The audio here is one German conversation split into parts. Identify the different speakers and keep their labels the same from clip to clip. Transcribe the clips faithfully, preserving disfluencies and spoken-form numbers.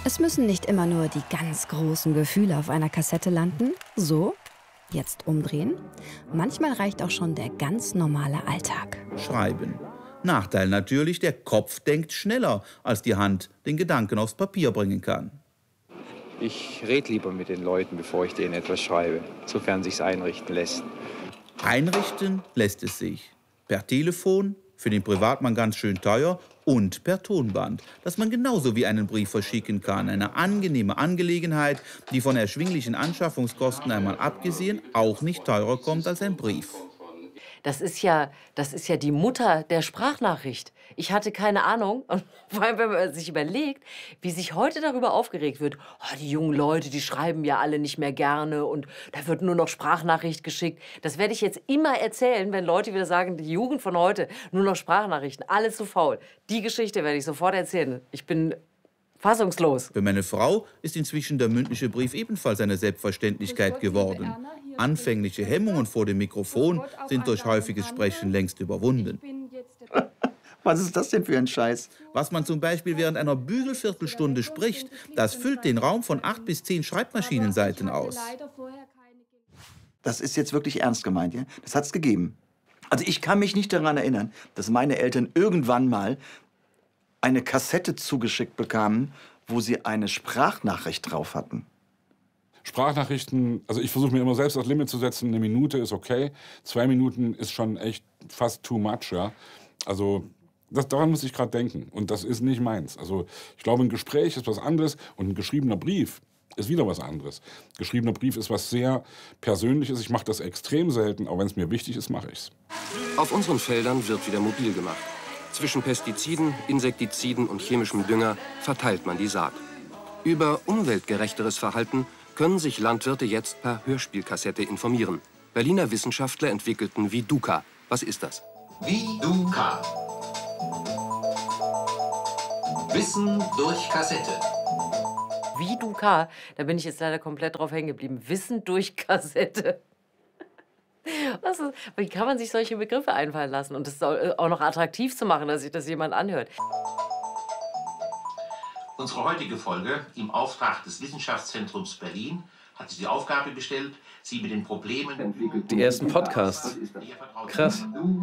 Speaker 1: Es müssen nicht immer nur die ganz großen Gefühle auf einer Kassette landen. So, jetzt umdrehen. Manchmal reicht auch schon der ganz normale Alltag.
Speaker 2: Schreiben. Nachteil natürlich, der Kopf denkt schneller, als die Hand den Gedanken aufs Papier bringen kann.
Speaker 3: Ich rede lieber mit den Leuten, bevor ich denen etwas schreibe, sofern sich's einrichten lässt.
Speaker 2: Einrichten lässt es sich. Per Telefon, für den Privatmann ganz schön teuer, und per Tonband, das man genauso wie einen Brief verschicken kann. Eine angenehme Angelegenheit, die von erschwinglichen Anschaffungskosten einmal abgesehen auch nicht teurer kommt als ein Brief.
Speaker 4: Das ist ja, das ist ja die Mutter der Sprachnachricht. Ich hatte keine Ahnung. Und vor allem, wenn man sich überlegt, wie sich heute darüber aufgeregt wird. Oh, die jungen Leute, die schreiben ja alle nicht mehr gerne und da wird nur noch Sprachnachricht geschickt. Das werde ich jetzt immer erzählen, wenn Leute wieder sagen, die Jugend von heute, nur noch Sprachnachrichten, alles zu faul. Die Geschichte werde ich sofort erzählen. Ich bin fassungslos.
Speaker 2: Für meine Frau ist inzwischen der mündliche Brief ebenfalls eine Selbstverständlichkeit geworden. Anfängliche Hemmungen vor dem Mikrofon sind durch häufiges Sprechen längst überwunden.
Speaker 5: Was ist das denn für ein Scheiß?
Speaker 2: Was man zum Beispiel während einer Bügelviertelstunde spricht, das füllt den Raum von acht bis zehn Schreibmaschinenseiten aus.
Speaker 5: Das ist jetzt wirklich ernst gemeint, ja? Das hat's gegeben. Also ich kann mich nicht daran erinnern, dass meine Eltern irgendwann mal eine Kassette zugeschickt bekamen, wo sie eine Sprachnachricht drauf hatten.
Speaker 6: Sprachnachrichten, also ich versuche mir immer selbst das Limit zu setzen, eine Minute ist okay, zwei Minuten ist schon echt fast too much, ja. Also das, daran muss ich gerade denken und das ist nicht meins. Also ich glaube, ein Gespräch ist was anderes und ein geschriebener Brief ist wieder was anderes. Geschriebener Brief ist was sehr Persönliches, ich mache das extrem selten, aber wenn es mir wichtig ist, mache ich es.
Speaker 7: Auf unseren Feldern wird wieder mobil gemacht. Zwischen Pestiziden, Insektiziden und chemischem Dünger verteilt man die Saat. Über umweltgerechteres Verhalten können sich Landwirte jetzt per Hörspielkassette informieren. Berliner Wissenschaftler entwickelten Viduka. Was ist das?
Speaker 8: Viduka. Wissen durch Kassette.
Speaker 4: Viduka, da bin ich jetzt leider komplett drauf hängen geblieben. Wissen durch Kassette. Was ist, wie kann man sich solche Begriffe einfallen lassen und das auch noch attraktiv zu machen, dass sich das jemand anhört?
Speaker 8: Unsere heutige Folge im Auftrag des Wissenschaftszentrums Berlin hat sich die Aufgabe gestellt, Sie mit den Problemen entwickelt.
Speaker 9: Die ersten Podcasts. Krass.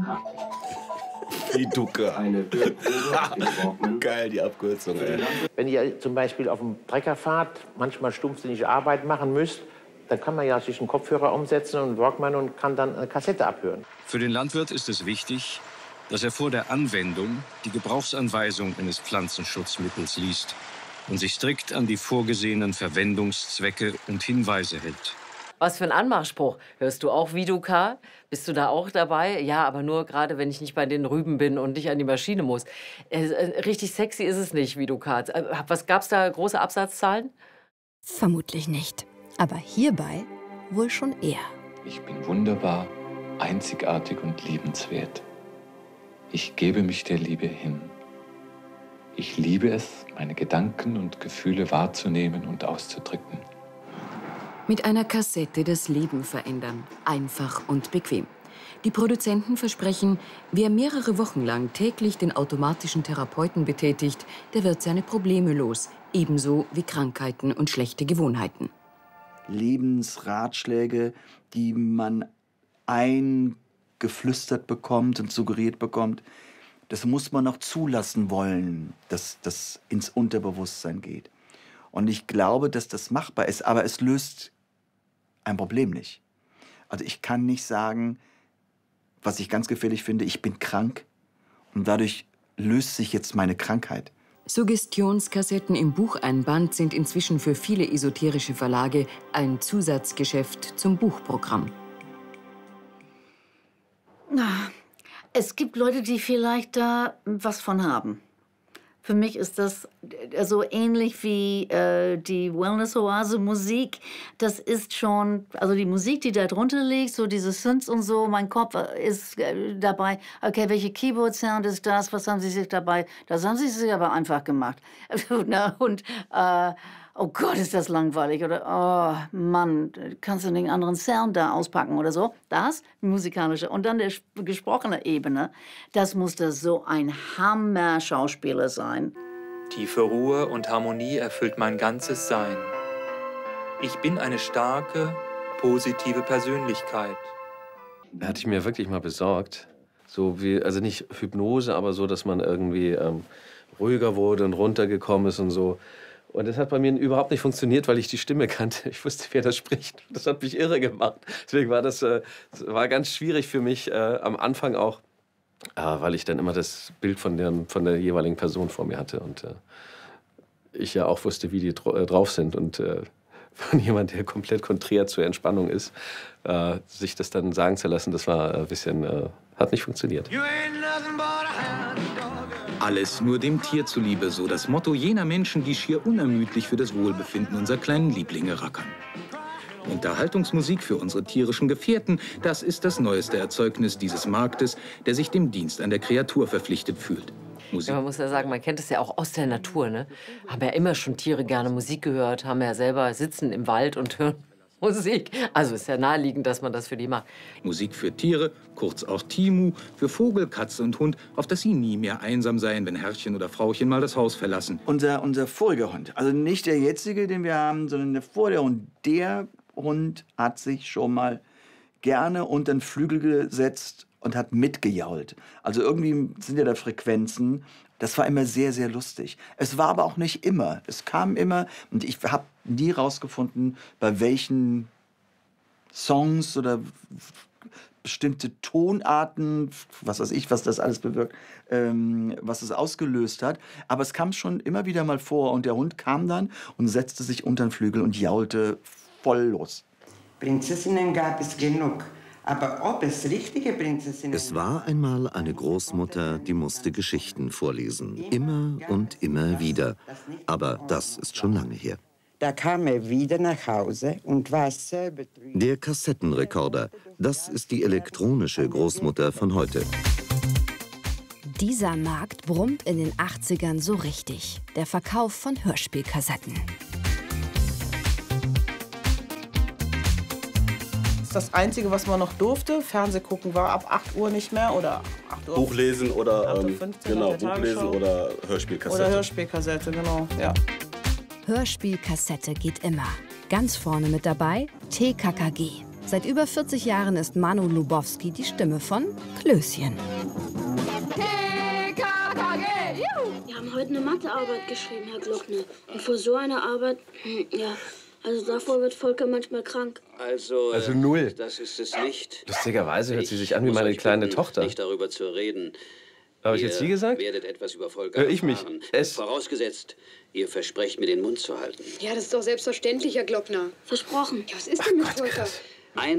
Speaker 5: Viduka. Geil, die Abkürzung, ey.
Speaker 10: Wenn ihr zum Beispiel auf dem Trecker fahrt, manchmal stumpfsinnige Arbeit machen müsst, dann kann man ja sich einen Kopfhörer umsetzen und einen Walkman und kann dann eine Kassette abhören.
Speaker 11: Für den Landwirt ist es wichtig, dass er vor der Anwendung die Gebrauchsanweisung eines Pflanzenschutzmittels liest und sich strikt an die vorgesehenen Verwendungszwecke und Hinweise hält.
Speaker 4: Was für ein Anmachspruch. Hörst du auch Viduka? Bist du da auch dabei? Ja, aber nur gerade, wenn ich nicht bei den Rüben bin und nicht an die Maschine muss. Äh, richtig sexy ist es nicht, Viduka. Was gab's da, große Absatzzahlen?
Speaker 1: Vermutlich nicht. Aber hierbei wohl schon eher.
Speaker 12: Ich bin wunderbar, einzigartig und liebenswert. Ich gebe mich der Liebe hin. Ich liebe es, meine Gedanken und Gefühle wahrzunehmen und auszudrücken.
Speaker 13: Mit einer Kassette das Leben verändern. Einfach und bequem. Die Produzenten versprechen, wer mehrere Wochen lang täglich den automatischen Therapeuten betätigt, der wird seine Probleme los. Ebenso wie Krankheiten und schlechte Gewohnheiten.
Speaker 5: Lebensratschläge, die man eingeflüstert bekommt und suggeriert bekommt, das muss man noch zulassen wollen, dass das ins Unterbewusstsein geht. Und ich glaube, dass das machbar ist, aber es löst ein Problem nicht. Also ich kann nicht sagen, was ich ganz gefährlich finde, ich bin krank und dadurch löst sich jetzt meine Krankheit.
Speaker 13: Suggestionskassetten im Bucheinband sind inzwischen für viele esoterische Verlage ein Zusatzgeschäft zum Buchprogramm.
Speaker 14: Es gibt Leute, die vielleicht da was von haben. Für mich ist das so ähnlich wie äh, die Wellness-Oase-Musik. Das ist schon, also die Musik, die da drunter liegt, so diese Synths und so, mein Kopf ist äh, dabei. Okay, welche Keyboard-Sound ist das? Was haben Sie sich dabei? Das haben Sie sich aber einfach gemacht. Und äh, oh Gott, ist das langweilig. Oder oh Mann, kannst du den anderen Sound da auspacken oder so? Das, die musikalische. Und dann der gesprochene Ebene, das muss das so ein Hammer-Schauspieler sein.
Speaker 15: Tiefe Ruhe und Harmonie erfüllt mein ganzes Sein. Ich bin eine starke, positive Persönlichkeit.
Speaker 9: Hatte ich mir wirklich mal besorgt. So wie, also nicht Hypnose, aber so, dass man irgendwie ähm, ruhiger wurde und runtergekommen ist und so. Und das hat bei mir überhaupt nicht funktioniert, weil ich die Stimme kannte. Ich wusste, wer das spricht. Das hat mich irre gemacht. Deswegen war das, äh, das war ganz schwierig für mich äh, am Anfang auch, äh, weil ich dann immer das Bild von der, von der jeweiligen Person vor mir hatte. Und äh, ich ja auch wusste, wie die dr drauf sind. Und äh, von jemand, der komplett konträr zur Entspannung ist, äh, sich das dann sagen zu lassen, das war ein bisschen, äh, hat nicht funktioniert.
Speaker 16: Alles nur dem Tier zuliebe, so das Motto jener Menschen, die schier unermüdlich für das Wohlbefinden unserer kleinen Lieblinge rackern. Unterhaltungsmusik für unsere tierischen Gefährten, das ist das neueste Erzeugnis dieses Marktes, der sich dem Dienst an der Kreatur verpflichtet fühlt. Musik.
Speaker 4: Ja, man muss ja sagen, man kennt es ja auch aus der Natur, ne? Haben ja immer schon Tiere gerne Musik gehört, haben ja selber sitzen im Wald und hören Musik. Also ist ja naheliegend, dass man das für die macht.
Speaker 16: Musik für Tiere, kurz auch Timu, für Vogel, Katze und Hund, auf dass sie nie mehr einsam seien, wenn Herrchen oder Frauchen mal das Haus verlassen.
Speaker 5: Unser, unser voriger Hund, also nicht der jetzige, den wir haben, sondern der vorige Hund, der Hund hat sich schon mal gerne unter den Flügel gesetzt und hat mitgejault. Also irgendwie sind ja da Frequenzen. Das war immer sehr, sehr lustig. Es war aber auch nicht immer. Es kam immer, und ich habe nie rausgefunden, bei welchen Songs oder bestimmte Tonarten, was weiß ich, was das alles bewirkt, ähm, was es ausgelöst hat. Aber es kam schon immer wieder mal vor und der Hund kam dann und setzte sich unter den Flügel und jaulte voll los.
Speaker 17: Prinzessinnen gab es genug. Aber ob es richtige Prinzessinnen...
Speaker 18: Es war einmal eine Großmutter, die musste Geschichten vorlesen. Immer und immer wieder. Aber das ist schon lange her.
Speaker 17: Da kam er wieder nach Hause und war sehr betrübt.
Speaker 18: Der Kassettenrekorder, das ist die elektronische Großmutter von heute.
Speaker 1: Dieser Markt brummt in den achtzigern so richtig. Der Verkauf von Hörspielkassetten.
Speaker 19: Das Einzige, was man noch durfte, Fernseh gucken, war ab acht Uhr nicht mehr oder acht Uhr.
Speaker 20: Buch lesen oder ähm,
Speaker 19: fünfzehn
Speaker 20: genau,
Speaker 19: der
Speaker 20: Buch lesen oder Hörspielkassette.
Speaker 19: Oder Hörspielkassette, genau, ja.
Speaker 1: Hörspielkassette geht immer. Ganz vorne mit dabei T K K G. Seit über vierzig Jahren ist Manu Lubowski die Stimme von Klößchen.
Speaker 21: T K K G, juhu! Wir haben heute eine Mathearbeit geschrieben, Herr Glockner. Und vor so einer Arbeit, hm, ja, also davor wird Volker manchmal krank.
Speaker 11: Also,
Speaker 9: Also null.
Speaker 11: das ist es nicht.
Speaker 9: Lustigerweise hört sie sich an wie
Speaker 11: muss
Speaker 9: meine
Speaker 11: euch
Speaker 9: kleine
Speaker 11: bitten,
Speaker 9: Tochter.
Speaker 11: Nicht darüber zu reden.
Speaker 9: Habe ich jetzt sie gesagt?
Speaker 11: Ihr werdet etwas über Volker
Speaker 9: Hör ich mich.
Speaker 11: erfahren.
Speaker 9: Es-
Speaker 11: Vorausgesetzt, ihr versprecht mir den Mund zu halten.
Speaker 21: Ja, das ist doch selbstverständlich, Herr Glockner. Versprochen. Ja, was ist denn mit Volker?
Speaker 11: Ein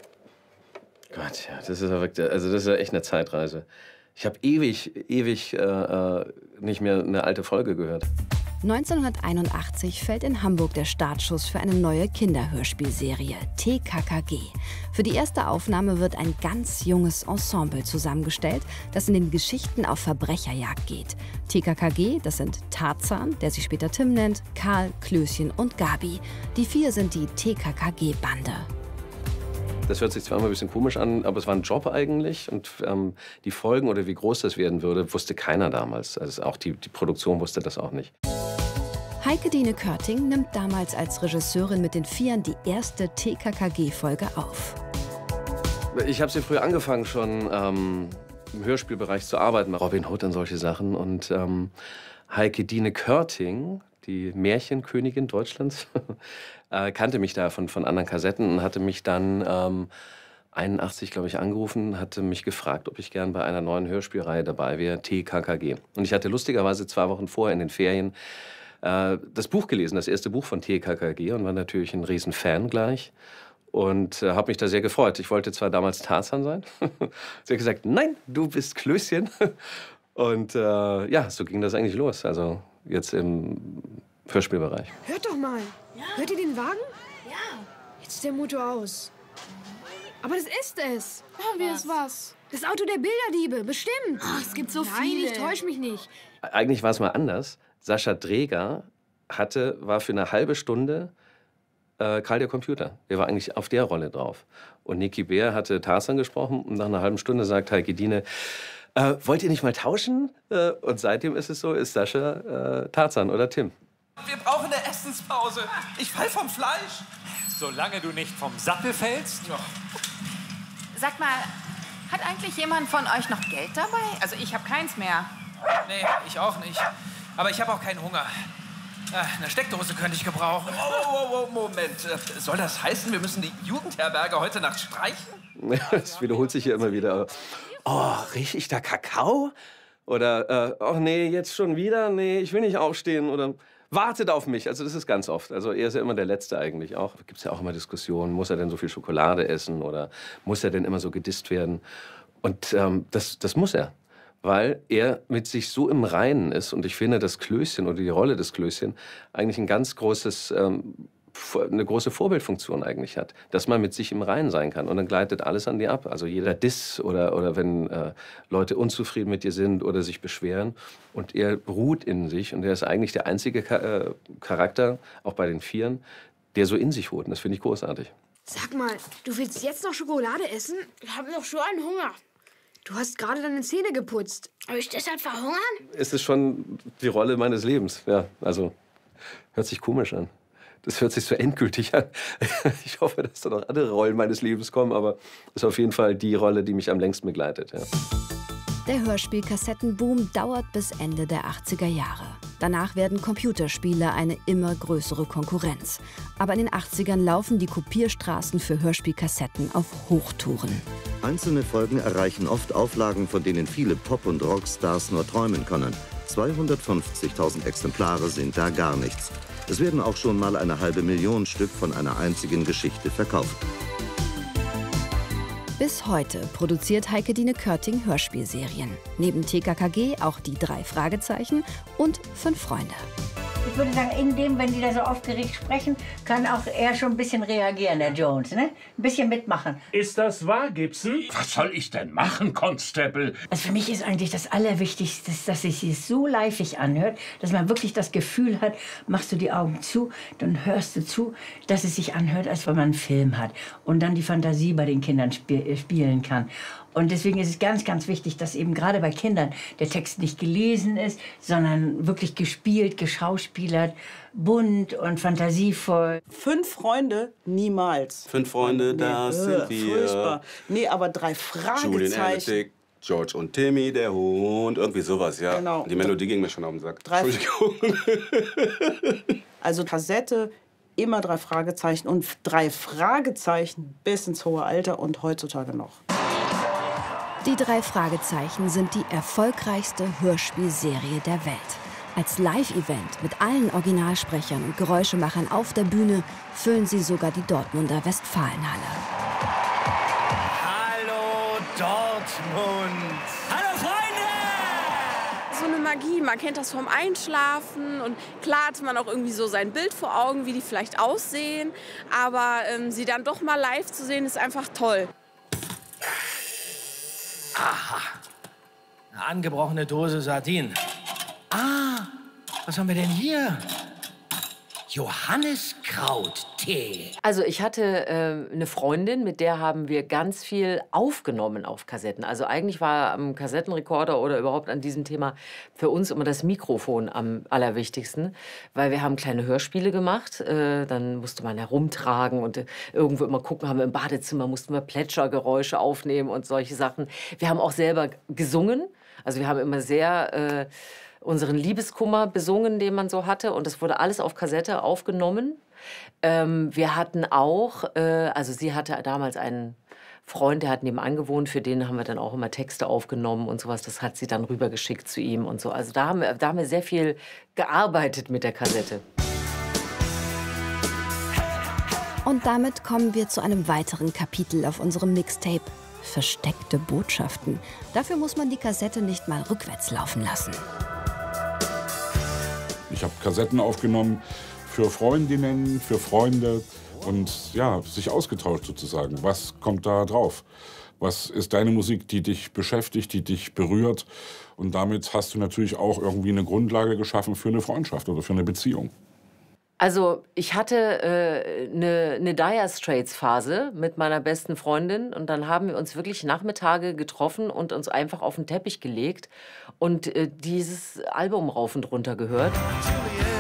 Speaker 9: Gott, ja, das ist ja wirklich, also das ist ja echt eine Zeitreise. Ich habe ewig, ewig äh, äh, nicht mehr eine alte Folge gehört.
Speaker 1: neunzehnhunderteinundachtzig fällt in Hamburg der Startschuss für eine neue Kinderhörspielserie, T K K G. Für die erste Aufnahme wird ein ganz junges Ensemble zusammengestellt, das in den Geschichten auf Verbrecherjagd geht. T K K G, das sind Tarzan, der sich später Tim nennt, Karl, Klößchen und Gabi. Die vier sind die T K K G-Bande.
Speaker 9: Das hört sich zwar immer ein bisschen komisch an, aber es war ein Job eigentlich. Und ähm, die Folgen oder wie groß das werden würde, wusste keiner damals. Also auch die, die Produktion wusste das auch nicht.
Speaker 1: Heike-Dine Körting nimmt damals als Regisseurin mit den Vieren die erste T K K G-Folge auf.
Speaker 9: Ich habe sehr früh angefangen, schon ähm, im Hörspielbereich zu arbeiten, mit Robin Hood und solche Sachen. Und ähm, Heike-Dine Körting, die Märchenkönigin Deutschlands, äh, kannte mich da von, von anderen Kassetten und hatte mich dann ähm, einundachtzig, glaube ich, angerufen, hatte mich gefragt, ob ich gern bei einer neuen Hörspielreihe dabei wäre, T K K G. Und ich hatte lustigerweise zwei Wochen vorher in den Ferien äh, das Buch gelesen, das erste Buch von T K K G, und war natürlich ein Riesenfan gleich. Und äh, habe mich da sehr gefreut. Ich wollte zwar damals Tarzan sein. Sie hat gesagt, nein, du bist Klößchen. Und äh, ja, so ging das eigentlich los. Also jetzt im Hörspielbereich.
Speaker 21: Hört doch mal. Hört ihr den Wagen? Ja. Jetzt ist der Motor aus. Aber das ist es. Oh, wie ist was? Das Auto der Bilderdiebe, bestimmt. Oh, es gibt so Nein, viele. Nein, ich täusch mich nicht.
Speaker 9: Eigentlich war es mal anders. Sascha Dreger hatte, war für eine halbe Stunde äh, Karl der Computer. Der war eigentlich auf der Rolle drauf. Und Niki Bär hatte Tarzan gesprochen und nach einer halben Stunde sagt Heike-Dine, Äh, wollt ihr nicht mal tauschen? Äh, und seitdem ist es so, ist Sascha äh, Tarzan oder Tim.
Speaker 3: Wir brauchen eine Essenspause. Ich fall vom Fleisch. Solange du nicht vom Sattel fällst. Ja.
Speaker 22: Sag mal, hat eigentlich jemand von euch noch Geld dabei? Also ich habe keins mehr.
Speaker 3: Nee, ich auch nicht. Aber ich habe auch keinen Hunger. Eine Steckdose könnte ich gebrauchen. Oh, oh, oh, Moment. Soll das heißen, wir müssen die Jugendherberge heute Nacht streichen?
Speaker 9: Das wiederholt sich ja immer wieder. Oh, rieche ich da Kakao? Oder, äh, oh nee, jetzt schon wieder? Nee, ich will nicht aufstehen. Oder wartet auf mich. Also das ist ganz oft. Also er ist ja immer der Letzte eigentlich auch. Da gibt es ja auch immer Diskussionen. Muss er denn so viel Schokolade essen? Oder muss er denn immer so gedisst werden? Und ähm, das, das muss er. Weil er mit sich so im Reinen ist. Und ich finde, das Klößchen oder die Rolle des Klößchen eigentlich ein ganz großes, ähm, eine große Vorbildfunktion eigentlich hat. Dass man mit sich im Reinen sein kann. Und dann gleitet alles an dir ab. Also jeder Diss oder, oder wenn äh, Leute unzufrieden mit dir sind oder sich beschweren. Und er ruht in sich. Und er ist eigentlich der einzige Ka äh, Charakter, auch bei den Vieren, der so in sich ruht. Und das finde ich großartig.
Speaker 21: Sag mal, du willst jetzt noch Schokolade essen? Ich habe noch schon einen Hunger. Du hast gerade deine Zähne geputzt. Soll ich deshalb verhungern?
Speaker 9: Es ist schon die Rolle meines Lebens. Ja, also hört sich komisch an. Das hört sich so endgültig an. Ich hoffe, dass da noch andere Rollen meines Lebens kommen, aber es ist auf jeden Fall die Rolle, die mich am längsten begleitet. Ja.
Speaker 1: Der Hörspielkassettenboom dauert bis Ende der achtziger Jahre. Danach werden Computerspiele eine immer größere Konkurrenz. Aber in den achtzigern laufen die Kopierstraßen für Hörspielkassetten auf Hochtouren.
Speaker 18: Einzelne Folgen erreichen oft Auflagen, von denen viele Pop- und Rockstars nur träumen können. zweihundertfünfzigtausend Exemplare sind da gar nichts. Es werden auch schon mal eine halbe Million Stück von einer einzigen Geschichte verkauft.
Speaker 1: Bis heute produziert Heike-Dine Körting Hörspielserien. Neben T K K G auch die drei Fragezeichen und Fünf Freunde.
Speaker 23: Ich würde sagen, in dem, wenn die da so aufgeregt sprechen, kann auch er schon ein bisschen reagieren, der Jones, ne? Ein bisschen mitmachen.
Speaker 24: Ist das wahr, Gibson? Was soll ich denn machen, Constable?
Speaker 23: Also für mich ist eigentlich das Allerwichtigste, dass es sich so leifig anhört, dass man wirklich das Gefühl hat, machst du die Augen zu, dann hörst du zu, dass es sich anhört, als wenn man einen Film hat. Und dann die Fantasie bei den Kindern sp spielen kann. Und deswegen ist es ganz, ganz wichtig, dass eben gerade bei Kindern der Text nicht gelesen ist, sondern wirklich gespielt, geschauspielert, bunt und fantasievoll.
Speaker 19: Fünf Freunde? Niemals.
Speaker 20: Fünf Freunde,
Speaker 19: Nee,
Speaker 20: das
Speaker 19: äh,
Speaker 20: sind wir.
Speaker 19: Furchtbar. Nee, aber drei
Speaker 20: Julian
Speaker 19: Fragezeichen.
Speaker 20: Analytic, George und Timmy, der Hund, irgendwie sowas, ja.
Speaker 19: Genau.
Speaker 20: Die Melodie ging mir schon auf den Sack.
Speaker 19: Drei-
Speaker 20: Entschuldigung.
Speaker 19: Also Kassette, immer drei Fragezeichen und drei Fragezeichen bis ins hohe Alter und heutzutage noch.
Speaker 1: Die drei Fragezeichen sind die erfolgreichste Hörspielserie der Welt. Als Live-Event mit allen Originalsprechern und Geräuschemachern auf der Bühne füllen sie sogar die Dortmunder Westfalenhalle.
Speaker 3: Hallo Dortmund. Hallo Freunde!
Speaker 25: So eine Magie, man kennt das vom Einschlafen und klar hat man auch irgendwie so sein Bild vor Augen, wie die vielleicht aussehen, aber ähm, sie dann doch mal live zu sehen, ist einfach toll.
Speaker 3: Aha. Eine angebrochene Dose Sardinen. Ah, was haben wir denn hier? Johanniskrauttee.
Speaker 4: Also ich hatte äh, eine Freundin, mit der haben wir ganz viel aufgenommen auf Kassetten. Also eigentlich war am Kassettenrekorder oder überhaupt an diesem Thema für uns immer das Mikrofon am allerwichtigsten, weil wir haben kleine Hörspiele gemacht. Äh, dann musste man herumtragen und äh, irgendwo immer gucken, haben wir im Badezimmer, mussten wir Plätschergeräusche aufnehmen und solche Sachen. Wir haben auch selber gesungen. Also wir haben immer sehr äh, unseren Liebeskummer besungen, den man so hatte. Und das wurde alles auf Kassette aufgenommen. Ähm, wir hatten auch, äh, also sie hatte damals einen Freund, der hat nebenan gewohnt, für den haben wir dann auch immer Texte aufgenommen und sowas. Das hat sie dann rübergeschickt zu ihm und so. Also da haben wir, da haben wir sehr viel gearbeitet mit der Kassette.
Speaker 1: Und damit kommen wir zu einem weiteren Kapitel auf unserem Mixtape. Versteckte Botschaften. Dafür muss man die Kassette nicht mal rückwärts laufen lassen.
Speaker 6: Ich habe Kassetten aufgenommen für Freundinnen, für Freunde und ja, sich ausgetauscht sozusagen. Was kommt da drauf? Was ist deine Musik, die dich beschäftigt, die dich berührt? Und damit hast du natürlich auch irgendwie eine Grundlage geschaffen für eine Freundschaft oder für eine Beziehung.
Speaker 4: Also ich hatte äh, eine, eine Dire Straits Phase mit meiner besten Freundin und dann haben wir uns wirklich Nachmittage getroffen und uns einfach auf den Teppich gelegt und äh, dieses Album rauf und runter gehört.